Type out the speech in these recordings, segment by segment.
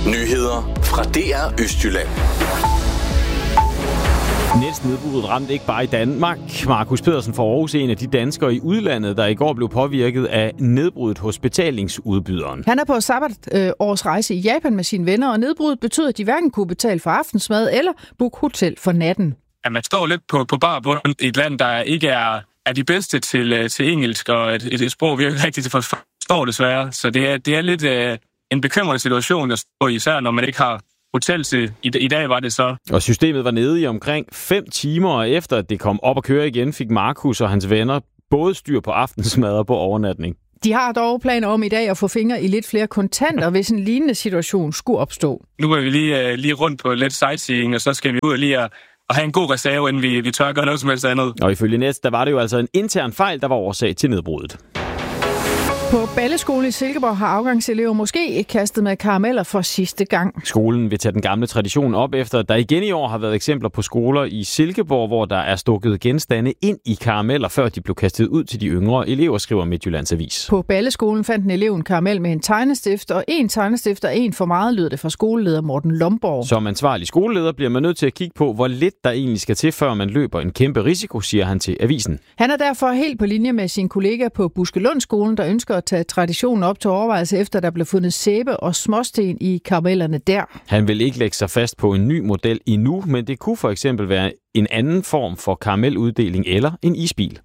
Nyheder fra DR Østjylland. Næsten nedbruddet ramte ikke bare i Danmark. Markus Pedersen fra Aarhus er en af de danskere i udlandet, der i går blev påvirket af nedbruddet hos betalingsudbyderen. Han er på sabbatårsrejse i Japan med sine venner, og nedbruddet betød, at de hverken kunne betale for aftensmad eller booke hotel for natten. At man står lidt på bar bund i et land, der ikke er de bedste til engelsk, og et sprog, vi ikke rigtig forstår desværre. Så det er lidt en bekymrende situation, der står især, når man ikke har hotel til. I dag var det så. Og systemet var nede i omkring 5 timer, og efter at det kom op at køre igen, fik Markus og hans venner både styr på aftensmad og på overnatning. De har dog planer om i dag at få fingre i lidt flere kontanter, hvis en lignende situation skulle opstå. Nu er vi lige rundt på lidt sightseeing, og så skal vi ud og lige at have en god reserve, inden vi tør gøre noget som helst andet. Og ifølge Næst, der var det jo altså en intern fejl, der var årsag til nedbruddet. På Balleskolen i Silkeborg har afgangselever måske kastet med karameller for sidste gang. Skolen vil tage den gamle tradition op, efter at der igen i år har været eksempler på skoler i Silkeborg, hvor der er stukket genstande ind i karameller, før de blev kastet ud til de yngre elever, skriver Midtjyllands Avis. På Balleskolen fandt en elev en karamel med en tegnestift, og en tegnestift er en for meget, lød det fra skoleleder Morten Lomborg. Som ansvarlig skoleleder bliver man nødt til at kigge på, hvor lidt der egentlig skal til, før man løber en kæmpe risiko, siger han til avisen. Han er derfor helt på linje med sin kollega på Buskelundskolen, der ønsker at tage traditionen op til overvejelse, efter der blev fundet sæbe og småsten i karamellerne der. Han vil ikke lægge sig fast på en ny model endnu, men det kunne for eksempel være en anden form for karameluddeling eller en isbil.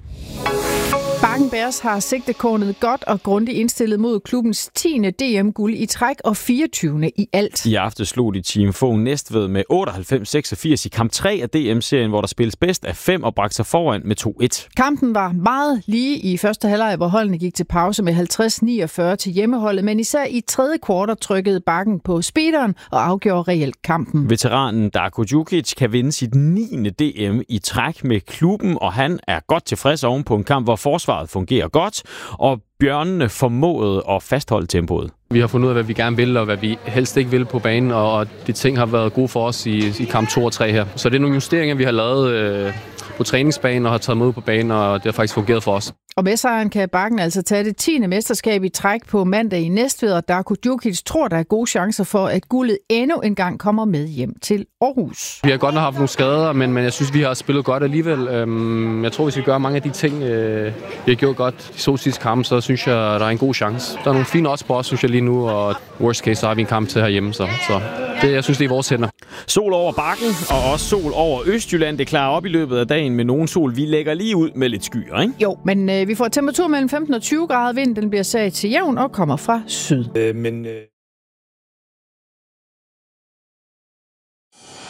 Bakken Bears har sigtekornet godt og grundigt indstillet mod klubbens 10. DM-guld i træk og 24. i alt. I aften slog de Team Fogh Næstved med 98-86 i kamp 3 af DM-serien, hvor der spilles bedst af 5 og bragte sig foran med 2-1. Kampen var meget lige i første halvleg, hvor holdene gik til pause med 50-49 til hjemmeholdet, men især i tredje kvartal trykkede Bakken på speederen og afgjorde reelt kampen. Veteranen Darko Djukic kan vinde sit 9. DM i træk med klubben, og han er godt tilfreds oven på en kamp, hvor forsvaret fungerer godt, og bjørnene formåede at fastholde tempoet. Vi har fundet ud af, hvad vi gerne vil, og hvad vi helst ikke vil på banen, og de ting har været gode for os i kamp 2 og 3 her. Så det er nogle justeringer, vi har lavet på træningsbanen og har taget med på banen, og det har faktisk fungeret for os. Og med sejren kan Bakken altså tage det 10. mesterskab i træk på mandag i Næstved, og Darko Djukic tror, der er gode chancer for, at guldet endnu en gang kommer med hjem til Aarhus. Vi har godt nok haft nogle skader, men jeg synes, vi har spillet godt alligevel. Jeg tror, hvis vi gør mange af de ting, vi har gjort godt de sidste kampe, så synes jeg, der er en god chance. Der er nogle fine odds på os, synes jeg lige nu, og worst case, så har vi en kamp til herhjemme. Så det, jeg synes, det er vores hænder. Sol over Bakken, og også sol over Østjylland. Det klarer op i løbet af dagen med nogen sol. Vi lægger lige ud med lidt skyer, ikke? Jo, men vi får temperatur mellem 15 og 20 grader. Vinden den bliver sat til jævn og kommer fra syd.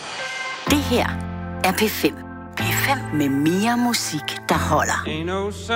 Det her er P5. P5 med mere musik, der holder.